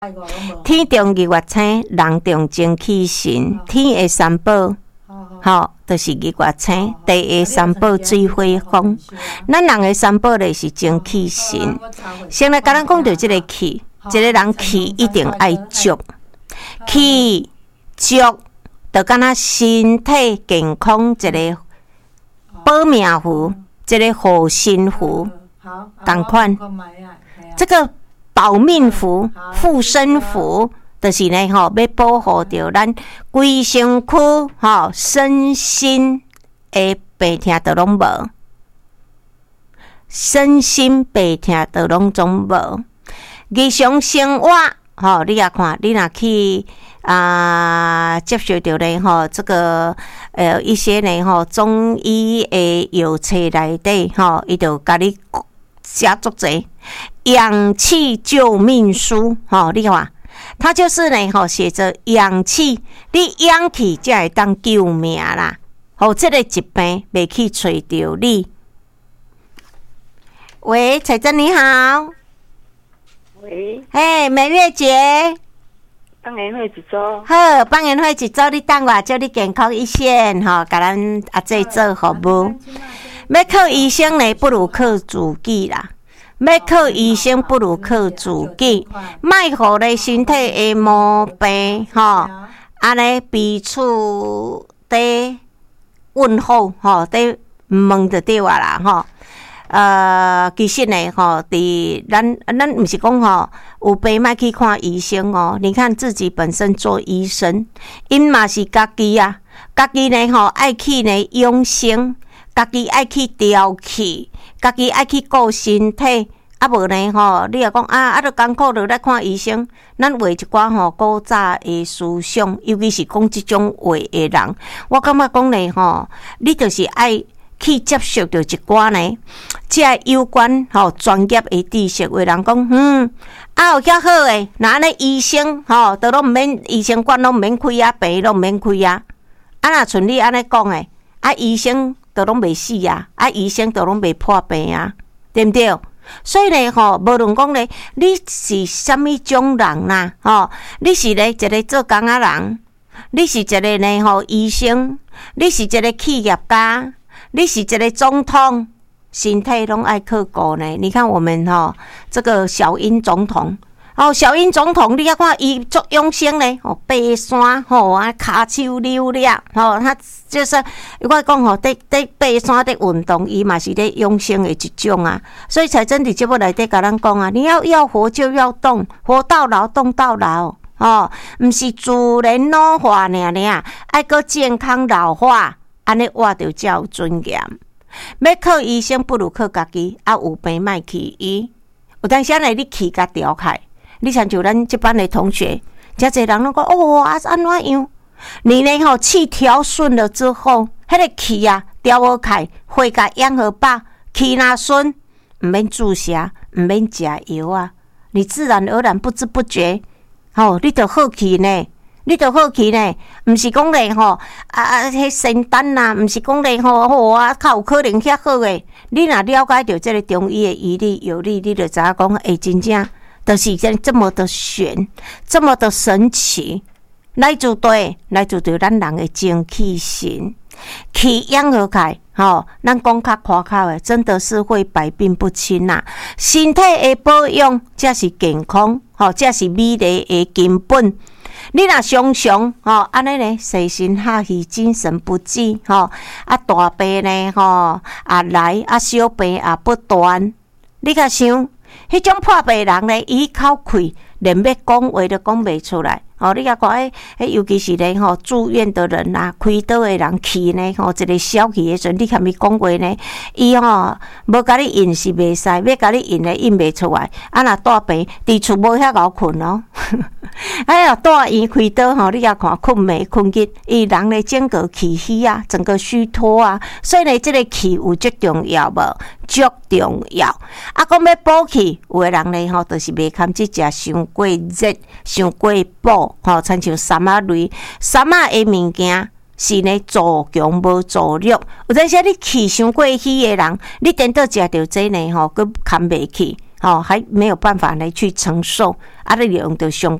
天重日月星，人重精气神。天的三宝，就是日月星；地的三宝水火风。咱人的三宝咧是精气神。先来甲咱讲到这个气，一个人气一定爱足，气足就敢若身体健康一个保命符，一个护身符，同款。这个保命符、护身符，就是呢要保护着咱规身躯身心的病痛都拢无，身心病痛都拢总无。日常生活你也看，你若去接受到呢这个一些呢中医的药册内底伊就甲你写足侪氧气救命书你看，它就是呢写着氧气，你氧气才会当救命啦。这个疾病袂去找着你。喂，彩珍你好。 喂， 美月姐， 放年会一组。 好，放年会一组，你等我，祝你健康一线，甲咱阿姐做服务。要靠医生呢，不如靠自己啦。要靠医生，不如靠自己。莫互咧身体的毛病，安尼彼此伫问候，伫问就对啊啦，其实呢，伫咱毋是讲有病莫去看医生哦。你看自己本身做医生，因嘛是家己啊，家己呢爱去呢养生，家己爱去调气，家己爱去顾身体。无呢你也讲都艰苦着来看医生，咱画一寡古早的思想，尤其是讲即种话的人，我感觉讲呢你就是爱去接受到一寡呢，即个有关专业的知识。有人讲有遐好诶，那安尼医生都拢毋免，医生馆拢毋免开啊，病拢毋免开啊。若像你安尼讲诶，医生都拢袂死啊，医生都拢袂破病啊，对毋对？所以呢无论讲呢，你是啥物种人啦你是呢一个做工仔人，你是一个呢医生，你是一个企业家，你是一个总统，身体拢爱靠顾呢。你看我们这个小英总统小英总统，你要看伊足养生呢爬山骹手溜了他就是我讲伫爬山伫运动，伊嘛是咧养生的一种啊。所以才真伫节目内底甲咱讲啊，你要活就要动，活到老动到老毋是自然老化尔，爱个健康老化，安尼活着才有尊严。要靠医生，不如靠家己。有病莫去医，有当时呢，你气甲调开。你像就咱这班的同学，真侪人拢讲安怎样？你呢气调顺了之后，迄个气调好开，血甲养好饱，气若顺，毋免注射，毋免食药啊，你自然而然不知不觉，你就好气呢。你就好去呢，毋是讲咧迄仙丹啦，毋是讲咧较有可能遐好诶。你若了解到这个中医的医理有理，你就知影讲，真正就是这么的玄，这么的神奇。来自对，来自对咱人的精气神，气养好开，咱讲较夸口的，真的是会百病不侵呐。身体的保养才是健康，才是美丽的根本。你若常常安尼呢，细心哈气，精神不济大病呢来小病也不断。你甲想，迄种破病人呢，伊口气连要讲话都讲袂出来。你甲看尤其是呢住院的人啊，开刀的人气呢一个小气的时阵，你欠伊讲话呢，伊无甲你应是袂使，要甲你应呢应袂出来。若大病，伫厝无遐敖困大医开刀你甲看困暝困日，伊人呢整个气虚啊，整个虚脱啊，所以呢，这个气有足重要无？足重要。讲要补气，有的人呢就是袂堪去食伤过热、伤过补。亲像三仔类，三仔的物件是呢助强无助弱。有阵时你气伤过虚的人，你等到食到这呢，佮堪袂起。 还没有办法来去承受，啊，你就用到上